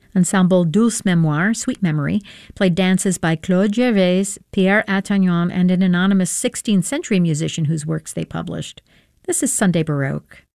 Ensemble Douce Mémoire, Sweet Memory, played dances by Claude Gervais, Pierre Attagnon, and an anonymous 16th century musician whose works they published. This is Sunday Baroque.